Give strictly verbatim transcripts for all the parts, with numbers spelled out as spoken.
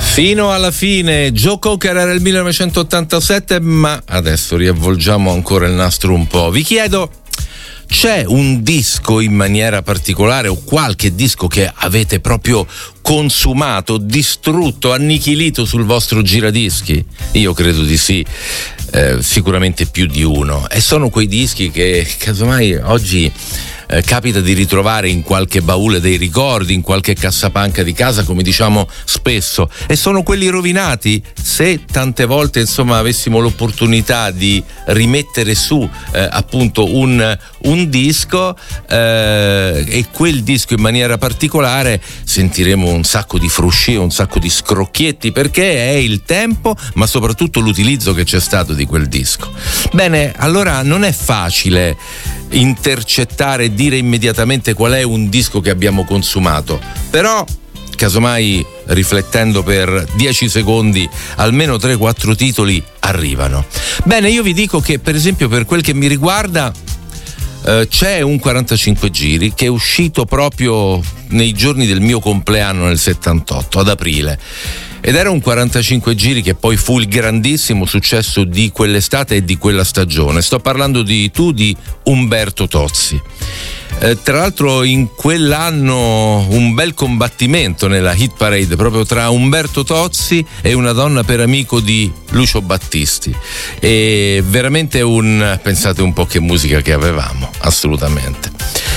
Fino alla fine. Joe Cocker era il millenovecentottantasette, ma adesso riavvolgiamo ancora il nastro un po'. Vi chiedo, c'è un disco in maniera particolare o qualche disco che avete proprio consumato, distrutto, annichilito sul vostro giradischi? Io credo di sì, eh, sicuramente più di uno. E sono quei dischi che casomai oggi Eh, capita di ritrovare in qualche baule dei ricordi, in qualche cassapanca di casa, come diciamo spesso, e sono quelli rovinati. Se tante volte insomma avessimo l'opportunità di rimettere su eh, appunto un, un disco eh, e quel disco in maniera particolare, sentiremo un sacco di frusci, un sacco di scrocchietti, perché è il tempo ma soprattutto l'utilizzo che c'è stato di quel disco. Bene, allora non è facile intercettare e dire immediatamente qual è un disco che abbiamo consumato, però casomai riflettendo per dieci secondi almeno tre quattro titoli arrivano. Bene, io vi dico che per esempio per quel che mi riguarda eh, c'è un quarantacinque giri che è uscito proprio nei giorni del mio compleanno nel settantotto, ad aprile. Ed era un quarantacinque giri che poi fu il grandissimo successo di quell'estate e di quella stagione. Sto parlando di Tu di Umberto Tozzi. Eh, tra l'altro in quell'anno un bel combattimento nella hit parade proprio tra Umberto Tozzi e Una donna per amico di Lucio Battisti. E veramente un... pensate un po' che musica che avevamo, assolutamente.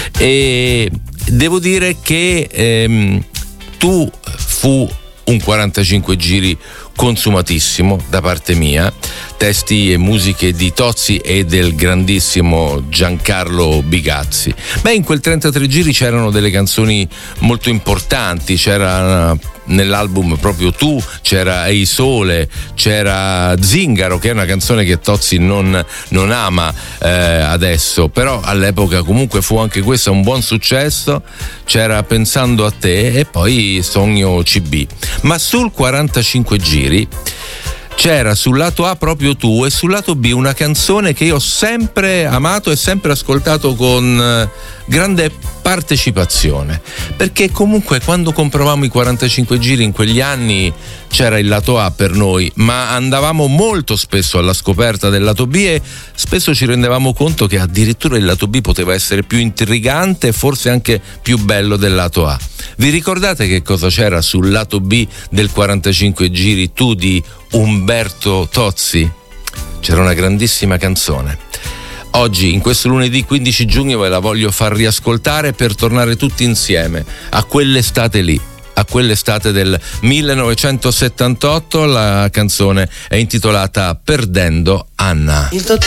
E devo dire che ehm, Tu fu un quarantacinque giri consumatissimo da parte mia, testi e musiche di Tozzi e del grandissimo Giancarlo Bigazzi. Beh, in quel trentatré giri c'erano delle canzoni molto importanti, c'era nell'album proprio Tu, c'era Ehi Sole, c'era Zingaro, che è una canzone che Tozzi non, non ama eh, adesso, però all'epoca comunque fu anche questa un buon successo. C'era Pensando a te e poi Sogno C B. Ma sul quarantacinque giri c'era sul lato A proprio Tu e sul lato B una canzone che io ho sempre amato e sempre ascoltato con grande partecipazione, perché comunque quando compravamo i quarantacinque giri in quegli anni c'era il lato A per noi, ma andavamo molto spesso alla scoperta del lato B e spesso ci rendevamo conto che addirittura il lato B poteva essere più intrigante e forse anche più bello del lato A. Vi ricordate che cosa c'era sul lato B del quarantacinque giri Tu di Umberto Tozzi? C'era una grandissima canzone. Oggi, in questo lunedì quindici giugno, ve la voglio far riascoltare per tornare tutti insieme a quell'estate lì, a quell'estate del millenovecentosettantotto. La canzone è intitolata Perdendo Anna.